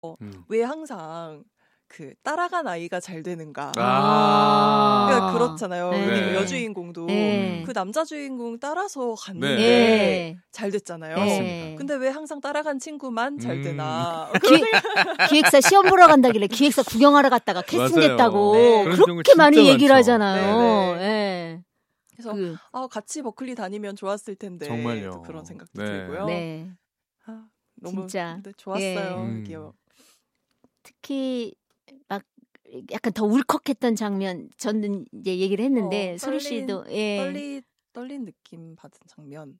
왜 항상 그 따라간 아이가 잘 되는가. 그러니까 그렇잖아요. 네. 여주인공도 그 남자 주인공 따라서 갔는데 네. 잘 됐잖아요. 네. 근데 왜 항상 따라간 친구만 잘 되나. 기획사 시험 보러 간다길래 기획사 구경하러 갔다가 캐스팅됐다고 네. 그렇게 많이 얘기를 많죠. 하잖아요. 네. 네. 그래서 같이 버클리 다니면 좋았을 텐데 정말요. 그런 생각도 네. 들고요. 네. 너무 진짜. 좋았어요. 특히 막 약간 더 울컥했던 장면 저는 이제 얘기를 했는데 소리 씨도 떨린 느낌 받은 장면.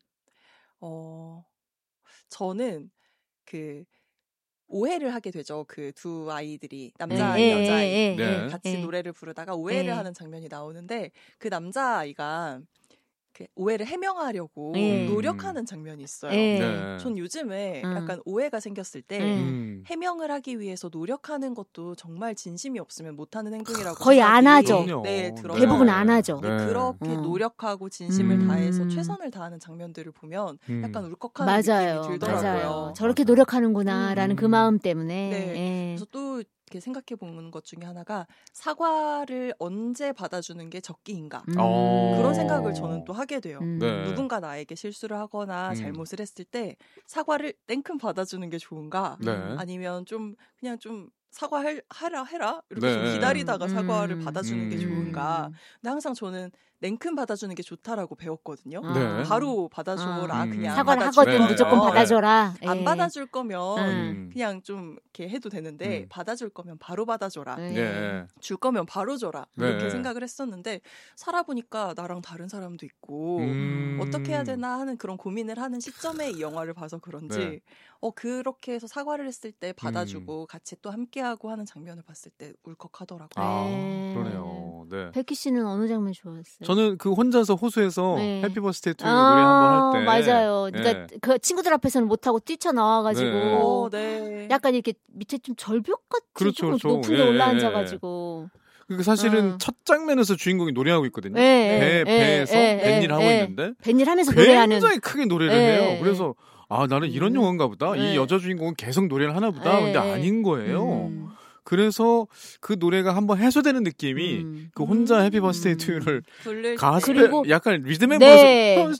저는 그 오해를 하게 되죠. 그 두 아이들이 남자아이 여자아이 같이 노래를 부르다가 오해를 하는 장면이 나오는데 그 남자아이가 그 오해를 해명하려고 노력하는 장면이 있어요. 전 요즘에 약간 오해가 생겼을 때 해명을 하기 위해서 노력하는 것도 정말 진심이 없으면 못하는 행동이라고 거의 안 하죠. 네, 대부분 안 하죠. 그렇게 노력하고 진심을 다해서 최선을 다하는 장면들을 보면 약간 울컥하는 느낌이 들더라고요. 맞아요. 저렇게 노력하는구나라는 그 마음 때문에. 네. 그래서 또 이렇게 생각해 보는 것 중에 하나가 사과를 언제 받아주는 게 적기인가 그런 생각을 저는 또 하게 돼요. 누군가 나에게 실수를 하거나 잘못을 했을 때 사과를 땡큰 받아주는 게 좋은가 아니면 좀 그냥 좀 사과해라 이렇게 좀 기다리다가 사과를 받아주는 게 좋은가. 근데 항상 저는 냉큼 받아주는 게 좋다라고 배웠거든요. 바로 받아줘라. 그냥 사과를 하거든 무조건 받아줘라. 안 받아줄 거면 그냥 좀 이렇게 해도 되는데 받아줄 거면 바로 받아줘라. 줄 거면 바로 줘라. 이렇게 생각을 했었는데 살아보니까 나랑 다른 사람도 있고 어떻게 해야 되나 하는 그런 고민을 하는 시점에 이 영화를 봐서 그런지 그렇게 해서 사과를 했을 때 받아주고 같이 또 함께하고 하는 장면을 봤을 때 울컥하더라고요. 그러네요. 네. 백희 씨는 어느 장면 좋아했어요? 저는 그 혼자서 호수에서 해피 버스데이 투 유 노래 한번 할 때 맞아요. 그러니까 그 친구들 앞에서는 못하고 뛰쳐나와가지고 약간 이렇게 밑에 좀 절벽 같이 조금 높은 데 올라앉아가지고 그러니까 사실은 첫 장면에서 주인공이 노래하고 있거든요. 배에서 뱃일 하고 있는데 뱃일 하면서 노래하는 굉장히 크게 노래를 해요. 그래서 나는 이런 영화인가 보다. 이 여자 주인공은 계속 노래를 하나 보다. 근데 아닌 거예요. 그래서 그 노래가 한번 해소되는 느낌이 그 혼자 해피 버스데이 투유를 가스페 약간 리듬 앤 블루스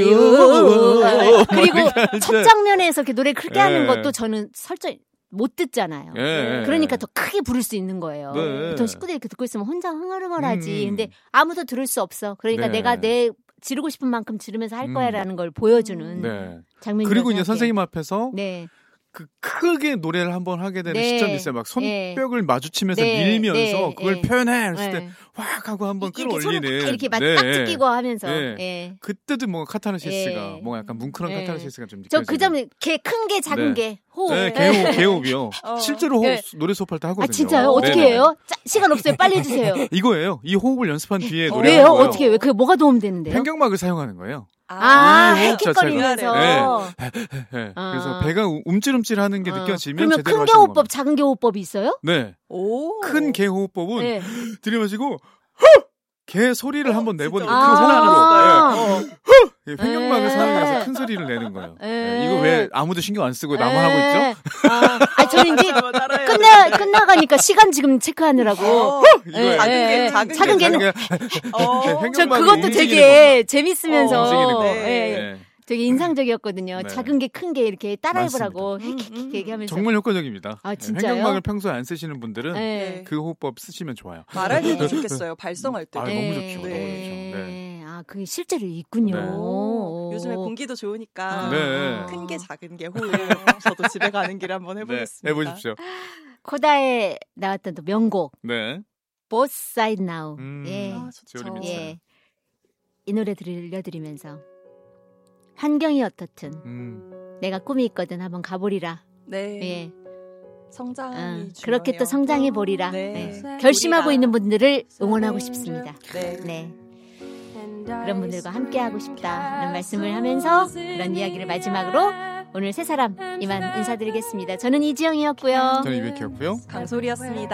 그리고 첫 장면에서 이렇게 노래 크게 하는 것도 저는 설정 못 듣잖아요. 그러니까 더 크게 부를 수 있는 거예요. 보통 식구들이 이렇게 듣고 있으면 혼자 흥얼흥얼하지. 근데 아무도 들을 수 없어. 그러니까 내가 내 지르고 싶은 만큼 지르면서 할 거야라는 걸 보여주는 장면이라고 그리고 이제 생각해요. 선생님 앞에서 그 크게 노래를 한번 하게 되는 시점이 있어요. 막 손뼉을 마주치면서 밀면서 그걸 표현해 했을 때 확 하고 한번 끌어올리는 이렇게 딱 찢기고 하면서 그때도 뭐 카타르시스가 뭔가 약간 뭉클한 카타르시스가 좀 느껴져요. 저 그 점에 큰 게 작은 게 호흡. 개호흡이요. 실제로 노래 수업할 때 하거든요. 진짜요? 어떻게 해요? 시간 없어요. 빨리 해주세요. 이거예요. 이 호흡을 연습한 뒤에 노래하는 왜요? 거예요. 어떻게 해요? 그게 뭐가 도움되는데요? 횡격막을 사용하는 거예요. 헥헥거리면서. 그래서 배가 움찔움찔하는 게 느껴지면 그러면 제대로 큰 하시는 겁니다. 개호흡법, 작은 개호흡법이 있어요? 네. 큰 개호흡법은 들이마시고 개 소리를 한번 내보는 거예요. 큰 호흡으로. 횡격막을 사용해서 큰 소리를 내는 거예요. 이거 왜 아무도 신경 안 쓰고 나만 하고 있죠? 저는 이제 끝나가니까 시간 지금 체크하느라고. 작은 개는. 저 그것도 되게 재밌으면서 되게 인상적이었거든요. 작은 게 큰 게 이렇게 따라해보라고 헥헥 얘기하면서. 정말 효과적입니다. 진짜요? 횡격막을 평소에 안 쓰시는 분들은 그 호흡법 쓰시면 좋아요. 말할 때도 좋겠어요. 발성할 때. 너무 좋죠. 너무 좋죠. 그게 실제로 있군요. 요즘에 공기도 좋으니까 큰 게 작은 게 호흡. 저도 집에 가는 길에 한번 해보겠습니다. 해보십시오. 코다에 나왔던 또 명곡. Both Side Now. 좋죠. 이 노래 들려드리면서 환경이 어떻든 내가 꿈이 있거든 한번 가보리라. 성장이 그렇게 또 성장해 보리라. 결심하고 있는 분들을 응원하고 싶습니다. 그런 분들과 함께하고 싶다는 말씀을 하면서 그런 이야기를 마지막으로 오늘 세 사람 이만 인사드리겠습니다. 저는 이지영이었고요. 저는 이백희였고요. 강소리였습니다.